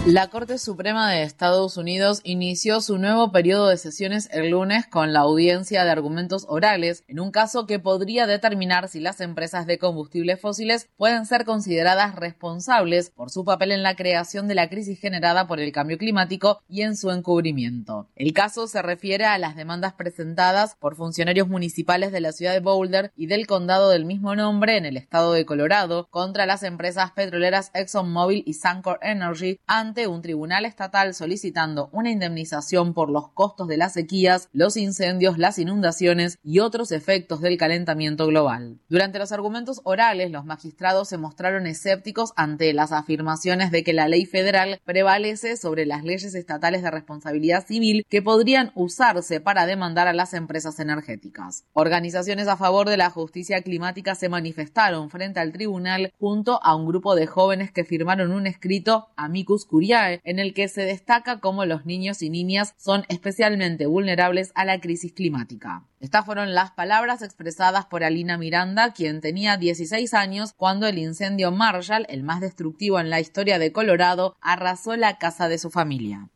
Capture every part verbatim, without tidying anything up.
La Corte Suprema de Estados Unidos inició su nuevo periodo de sesiones el lunes con la audiencia de argumentos orales en un caso que podría determinar si las empresas de combustibles fósiles pueden ser consideradas responsables por su papel en la creación de la crisis generada por el cambio climático y en su encubrimiento. El caso se refiere a las demandas presentadas por funcionarios municipales de la ciudad de Boulder y del condado del mismo nombre en el estado de Colorado contra las empresas petroleras ExxonMobil y Suncor Energy ante un tribunal estatal solicitando una indemnización por los costos de las sequías, los incendios, las inundaciones y otros efectos del calentamiento global. Durante los argumentos orales, los magistrados se mostraron escépticos ante las afirmaciones de que la ley federal prevalece sobre las leyes estatales de responsabilidad civil que podrían usarse para demandar a las empresas energéticas. Organizaciones a favor de la justicia climática se manifestaron frente al tribunal junto a un grupo de jóvenes que firmaron un escrito Amicus Curiae en el que se destaca cómo los niños y niñas son especialmente vulnerables a la crisis climática. Estas fueron las palabras expresadas por Alina Miranda, quien tenía dieciséis años cuando el incendio Marshall, el más destructivo en la historia de Colorado, arrasó la casa de su familia.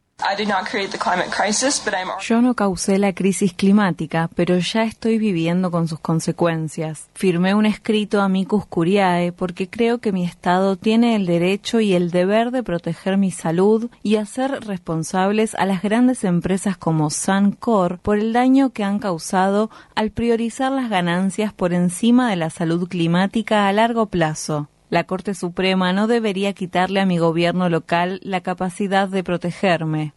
Yo no causé la crisis climática, pero ya estoy viviendo con sus consecuencias. Firmé un escrito Amicus Curiae porque creo que mi estado tiene el derecho y el deber de proteger mi salud y hacer responsables a las grandes empresas como Suncor por el daño que han causado al priorizar las ganancias por encima de la salud climática a largo plazo. La Corte Suprema no debería quitarle a mi gobierno local la capacidad de protegerme.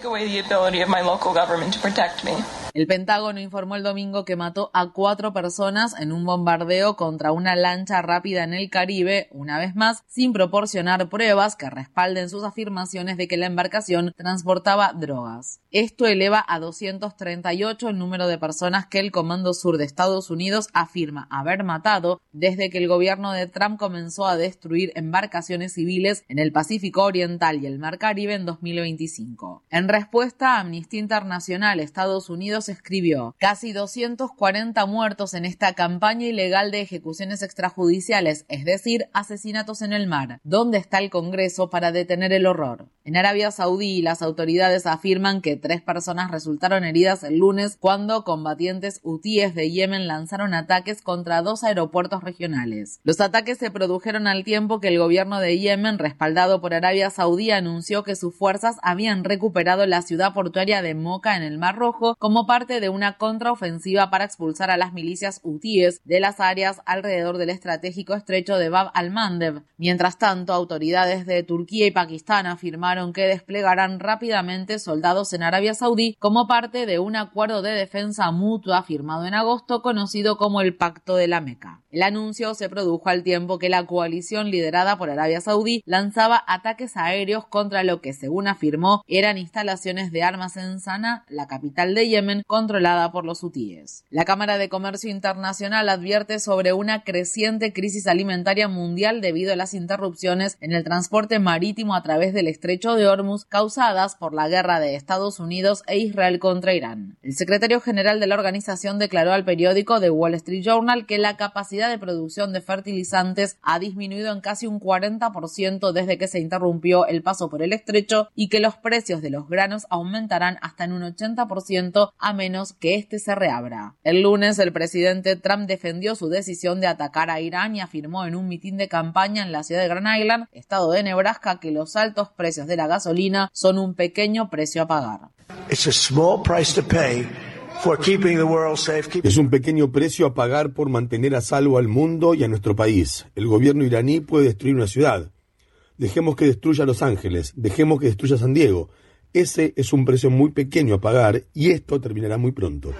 El Pentágono informó el domingo que mató a cuatro personas en un bombardeo contra una lancha rápida en el Caribe, una vez más, sin proporcionar pruebas que respalden sus afirmaciones de que la embarcación transportaba drogas. Esto eleva a doscientos treinta y ocho el número de personas que el Comando Sur de Estados Unidos afirma haber matado desde que el gobierno de Trump comenzó a destruir embarcaciones civiles en el Pacífico Oriental y el Mar Caribe en dos mil veinticinco. En respuesta, Amnistía Internacional Estados Unidos escribió: casi doscientos cuarenta muertos en esta campaña ilegal de ejecuciones extrajudiciales, es decir, asesinatos en el mar. ¿Dónde está el Congreso para detener el horror? En Arabia Saudí, las autoridades afirman que tres personas resultaron heridas el lunes cuando combatientes hutíes de Yemen lanzaron ataques contra dos aeropuertos regionales. Los ataques se produjeron al tiempo que el gobierno de Yemen, respaldado por Arabia Saudí, anunció que sus fuerzas habían recuperado la ciudad portuaria de Moca en el Mar Rojo como parte de una contraofensiva para expulsar a las milicias hutíes de las áreas alrededor del estratégico estrecho de Bab al-Mandeb. Mientras tanto, autoridades de Turquía y Pakistán afirmaron que desplegarán rápidamente soldados en Arabia Saudí como parte de un acuerdo de defensa mutua firmado en agosto conocido como el Pacto de la Meca. El anuncio se produjo al tiempo que la coalición liderada por Arabia Saudí lanzaba ataques aéreos contra lo que, según afirmó, eran instalaciones de armas en Sanaa, la capital de Yemen, controlada por los hutíes. La Cámara de Comercio Internacional advierte sobre una creciente crisis alimentaria mundial debido a las interrupciones en el transporte marítimo a través del estrecho de Hormuz causadas por la guerra de Estados Unidos e Israel contra Irán. El secretario general de la organización declaró al periódico The Wall Street Journal que la capacidad de producción de fertilizantes ha disminuido en casi un cuarenta por ciento desde que se interrumpió el paso por el estrecho y que los precios de los granos aumentarán hasta en un ochenta por ciento a menos que este se reabra. El lunes, el presidente Trump defendió su decisión de atacar a Irán y afirmó en un mitin de campaña en la ciudad de Grand Island, estado de Nebraska, que los altos precios de la gasolina son un pequeño precio a pagar. It's a small price to pay for keeping the world safe. Es un pequeño precio a pagar por mantener a salvo al mundo y a nuestro país. El gobierno iraní puede destruir una ciudad. Dejemos que destruya Los Ángeles, dejemos que destruya San Diego. Ese es un precio muy pequeño a pagar y esto terminará muy pronto.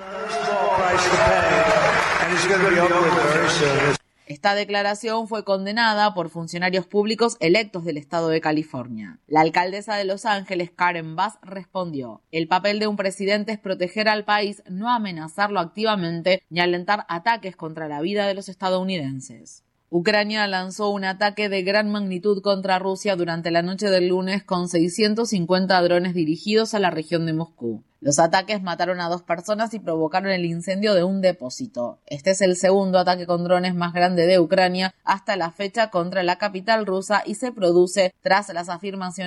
Esta declaración fue condenada por funcionarios públicos electos del estado de California. La alcaldesa de Los Ángeles, Karen Bass, respondió: el papel de un presidente es proteger al país, no amenazarlo activamente ni alentar ataques contra la vida de los estadounidenses. Ucrania lanzó un ataque de gran magnitud contra Rusia durante la noche del lunes con seiscientos cincuenta drones dirigidos a la región de Moscú. Los ataques mataron a dos personas y provocaron el incendio de un depósito. Este es el segundo ataque con drones más grande de Ucrania hasta la fecha contra la capital rusa y se produce tras las afirmaciones